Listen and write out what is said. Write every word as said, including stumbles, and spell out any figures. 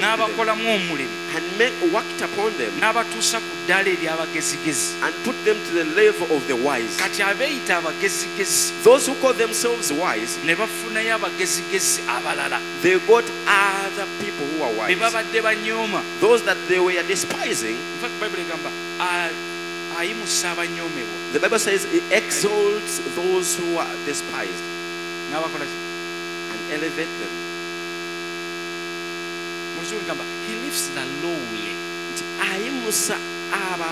n'abakolamu omulimu and make, worked upon them n'abatuusa ku ddaala ery'abagezigezi and put them to the level of the wise. kati abeeyita abagezigezi Those who call themselves wise, ne bafunayo abagezigezi abalala they got other people who are be wise. babadde banyooma. Those that they were despising, In fact, Bible egamba a- ayimusa abanyoomebwa the Bible says it exalts those who are despised n'abakola ki and elevate them. mu Luzungu gamba he lifts the lowly. Ayimusa aba